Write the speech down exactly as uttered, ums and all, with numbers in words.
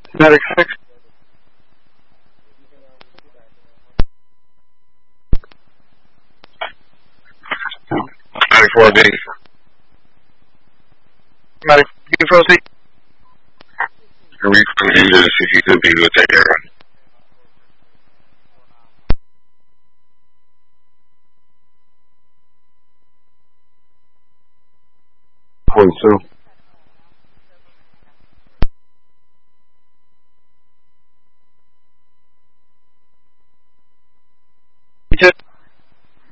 Medic six. Medic four B. Medic B four C. Are we from Indus if you could be with that airline? Point two.